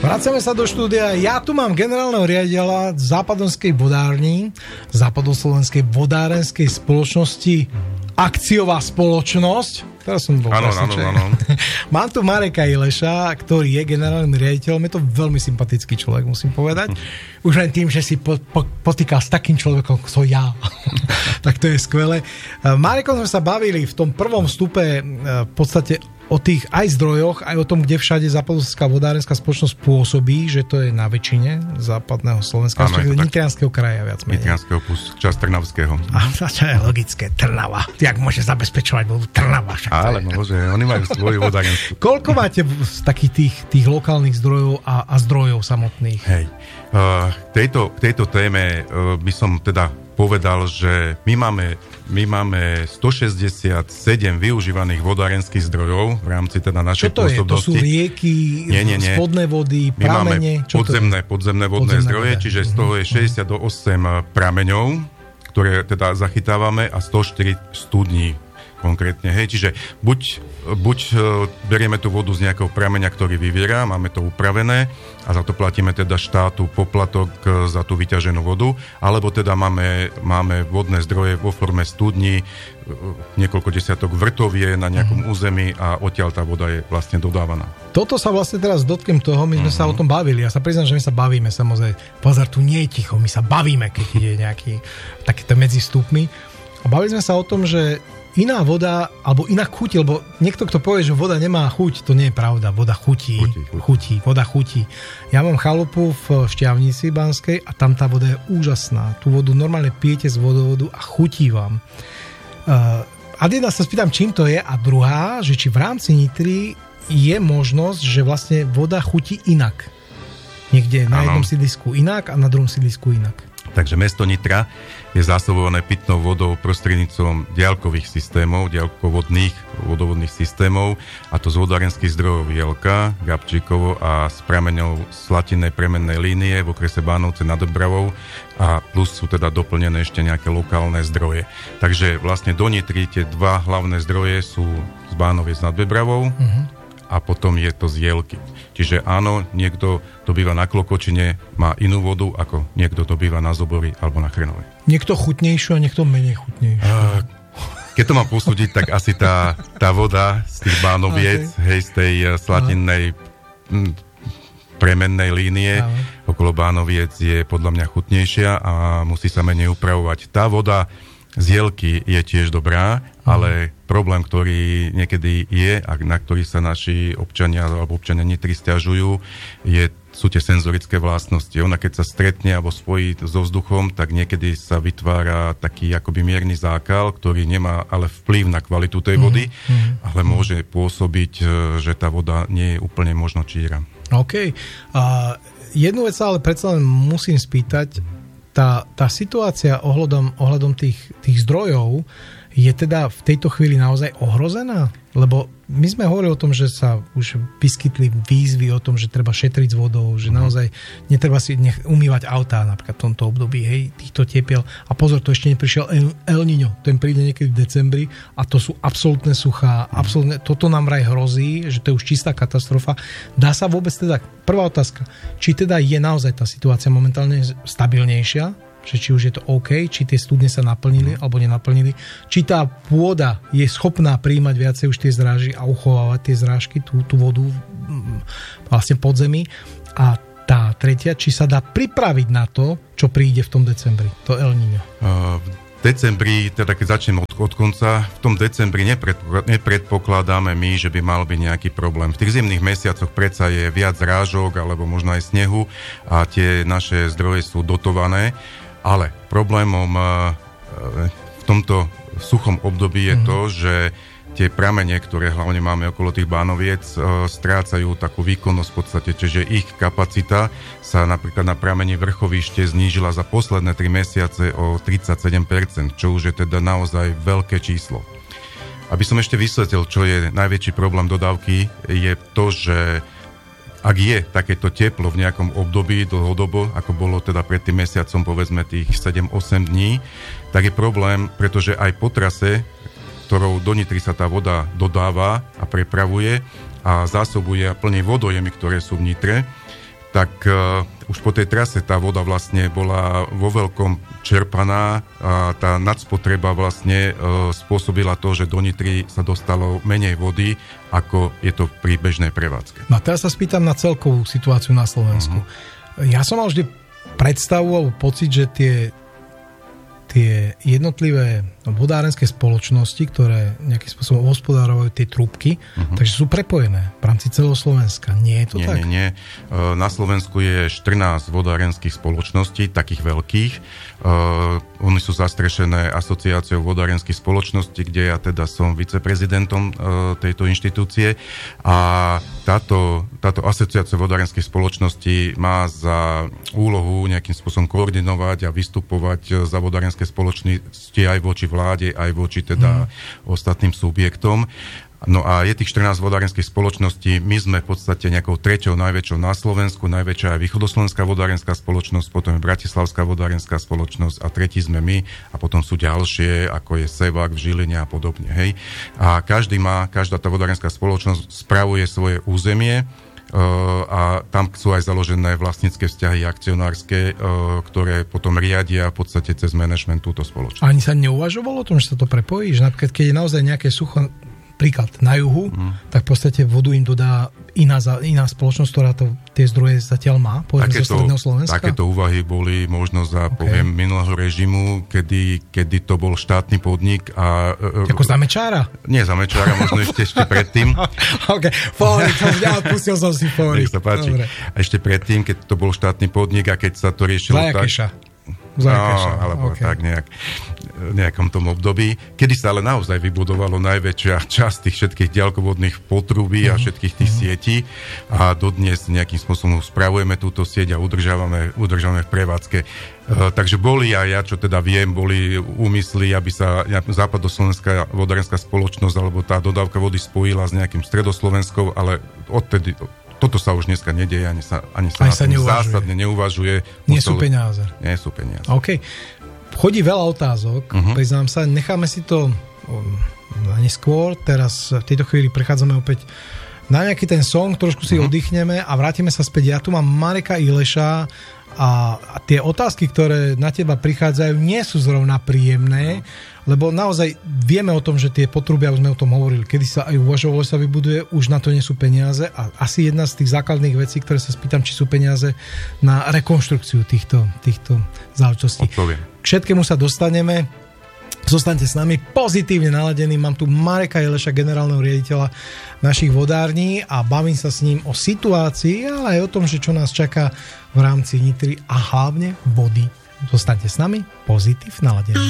Vracame sa do štúdia. Ja tu mám generálneho riaditeľa Západonskej vodárni, Západoslovenskej vodárenskej spoločnosti, akciová spoločnosť. Teraz som bol áno. Mám tu Mareka Ileša, ktorý je generálnym riaditeľom. Je to veľmi sympatický človek, musím povedať. Už len tým, že si potýkal s takým človekom, ako som ja. Tak to je skvelé. Marekom sme sa bavili v tom prvom vstupe v podstate o tých aj zdrojoch, aj o tom, kde všade Západoslovenská vodárenská spoločnosť pôsobí, že to je na väčšine západného Slovenska, Nitrianskeho kraja viac menej. Nitrianskeho plus časť Trnavského. A to je logické, Trnava. Jak môže zabezpečovať vodu Trnava? Ale môže, oni majú svoju vodárenskú. Koľko máte z takých tých lokálnych zdrojov a zdrojov samotných? Hej, k tejto téme by som teda povedal, že my máme 167 využívaných vodárenských zdrojov v rámci teda našej pôsobnosti. To sú rieky, spodné vody, pramene? Podzemné vodné zdroje, čiže z toho je 68 prameňov, ktoré teda zachytávame a 104 studní konkrétne. Hej, čiže buď berieme tú vodu z nejakého prameňa, ktorý vyviera, máme to upravené a za to platíme teda štátu poplatok za tú vyťaženú vodu, alebo teda máme vodné zdroje vo forme studní, niekoľko desiatok vrtov je na nejakom území a odtiaľ tá voda je vlastne dodávaná. Toto sa vlastne teraz dotknem toho, my sme sa o tom bavili. Ja sa priznám, že my sa bavíme, samozrejme. Pozor, tu nie je ticho, my sa bavíme, keď je nejaký takýto medzi vstupmi. A bavili sme sa o tom, že iná voda, alebo inak chutí, lebo niekto, kto povie, že voda nemá chuť, to nie je pravda. Voda chutí. Voda chutí. Ja mám chalupu v Šťavnici Banskej a tam tá voda je úžasná. Tú vodu normálne pijete z vodovodu a chutí vám. A jedna sa spýtam, čím to je, a druhá, že či v rámci Nitry je možnosť, že vlastne voda chutí inak. Niekde na jednom sídlisku inak a na druhom sídlisku inak. Takže mesto Nitra je zásobované pitnou vodou prostredníctvom diaľkových systémov, vodovodných systémov, a to z vodárenských zdrojov Jelka, Gabčíkovo a z prameňov Slatinej premennej línie v okrese Bánovce nad Dobravou, a plus sú teda doplnené ešte nejaké lokálne zdroje. Takže vlastne do Nitry tie dva hlavné zdroje sú z Bánoviec nad Dobravou a potom je to z Jelky. Čiže áno, niekto dobýva na Klokočine, má inú vodu, ako niekto dobýva na Zobori alebo na Chrenovej. Niekto chutnejšiu a niekto menej chutnejšiu. Keď to mám posúdiť, tak asi tá voda z tých Bánoviec, z tej Slatinnej premennej línie okolo Bánoviec je podľa mňa chutnejšia a musí sa menej upravovať. Tá voda z Jelky je tiež dobrá, ale problém, ktorý niekedy je a na ktorý sa naši občania alebo občania Nitry sťažujú, sú tie senzorické vlastnosti. Ona keď sa stretne alebo spojí so vzduchom, tak niekedy sa vytvára taký akoby mierny zákal, ktorý nemá ale vplyv na kvalitu tej vody, ale môže pôsobiť, že tá voda nie je úplne možno číra. OK. Jednu vec ale predsa len musím spýtať. Tá situácia ohľadom tých zdrojov je teda v tejto chvíli naozaj ohrozená? Lebo my sme hovorili o tom, že sa už vyskytli výzvy o tom, že treba šetriť s vodou, že naozaj netreba si umývať autá napríklad v tomto období, týchto tepiel. A pozor, to ešte neprišiel El Niño, ten príde niekedy v decembri a to sú absolútne suchá, toto nám vraj hrozí, že to je už čistá katastrofa. Dá sa vôbec teda, prvá otázka, či teda je naozaj tá situácia momentálne stabilnejšia, že či už je to OK, či tie studne sa naplnili alebo nenaplnili, či tá pôda je schopná prijímať viacej už tie zrážky a uchovávať tie zrážky, tú vodu vlastne pod zemi. A tá tretia, či sa dá pripraviť na to, čo príde v tom decembri, to El Niño. V decembri, teda keď začnem od konca, v tom decembri nepredpokladáme my, že by mal byť nejaký problém. V tých zimných mesiacoch predsa je viac zrážok alebo možno aj snehu a tie naše zdroje sú dotované. Ale problémom v tomto suchom období je to, že tie pramene, ktoré hlavne máme okolo tých Bánoviec, strácajú takú výkonnosť v podstate, čiže ich kapacita sa napríklad na prameni Vrchovište znížila za posledné 3 mesiace o 37%, čo už je teda naozaj veľké číslo. Aby som ešte vysvetlil, čo je najväčší problém dodávky, je to, že ak je takéto teplo v nejakom období dlhodobo, ako bolo teda pred tým mesiacom, povedzme tých 7-8 dní, tak je problém, pretože aj po trase, ktorou do Nitry sa tá voda dodáva a prepravuje a zásobuje a plní vodojemy, ktoré sú v Nitre, tak už po tej trase tá voda vlastne bola vo veľkom čerpaná a tá nadspotreba vlastne spôsobila to, že do Nitry sa dostalo menej vody, ako je to pri bežnej prevádzke. No a teraz sa spýtam na celkovú situáciu na Slovensku. Ja som mal vždy predstavu alebo pocit, že tie jednotlivé vodárenské spoločnosti, ktoré nejakým spôsobom hospodárujú tie trúbky, takže sú prepojené v rámci celého Slovenska. Nie je to tak? Nie. Na Slovensku je 14 vodárenských spoločností, takých veľkých. Oni sú zastrešené asociáciou vodárenských spoločností, kde ja teda som viceprezidentom tejto inštitúcie. A táto asociácia vodárenských spoločností má za úlohu nejakým spôsobom koordinovať a vystupovať za vodárenské spoločnosti aj voči vláde, aj voči teda ostatným subjektom. No a je tých 14 vodárenských spoločností, my sme v podstate nejakou treťou najväčšou na Slovensku, najväčšia je Východoslovenská vodárenská spoločnosť, potom je Bratislavská vodárenská spoločnosť a tretí sme my a potom sú ďalšie, ako je Sevak v Žiline a podobne, hej. A každá tá vodárenská spoločnosť spravuje svoje územie, a tam sú aj založené vlastnícke vzťahy akcionárske, ktoré potom riadia v podstate cez management túto spoločnosť. Ani sa neuvažovalo o tom, že sa to prepojí? Že napríklad, keď je naozaj nejaké sucho, príklad na juhu, tak v podstate vodu im dodá iná spoločnosť, ktorá tie zdroje zatiaľ má, povedzme zo stredného Slovenska? Takéto úvahy boli možno za, poviem, minulého režimu, kedy to bol štátny podnik a... Ako za Mečára? Nie za Mečára, možno ešte predtým. OK, pustil som si fóry. Nech sa páči. Dobre. A ešte predtým, keď to bol štátny podnik a keď sa to riešilo alebo tak nejakom tom období, kedy sa ale naozaj vybudovalo najväčšia časť tých všetkých ďalkovodných potrubí a všetkých tých sietí a dodnes nejakým spôsobom spravujeme túto sieť a udržávame v prevádzke. Takže boli aj ja, čo teda viem, boli úmysly, aby sa Západoslovenská vodárenská spoločnosť alebo tá dodávka vody spojila s nejakým Stredoslovenskou, ale odtedy toto sa už dneska nedieje, ani sa zásadne neuvažuje. Nie sú peniaze. OK. Chodí veľa otázok, priznám sa, necháme si to na neskôr. Teraz v tejto chvíli prechádzame opäť na nejaký ten song, trošku si oddychneme a vrátime sa späť. Ja tu mám Mareka Ileša a tie otázky, ktoré na teba prichádzajú, nie sú zrovna príjemné, lebo naozaj vieme o tom, že tie potrubia, už sme o tom hovorili, kedy sa aj uvažovalo, sa vybuduje, už na to nie sú peniaze a asi jedna z tých základných vecí, ktoré sa spýtam, či sú peniaze na rekonštrukciu týchto záležitostí. K všetkému sa dostaneme. Zostaňte s nami pozitívne naladení. Mám tu Mareka Ileša, generálneho riaditeľa našich vodární a bavím sa s ním o situácii, ale aj o tom, že čo nás čaká v rámci Nitry a hlavne vody. Zostaňte s nami, pozitív naladení.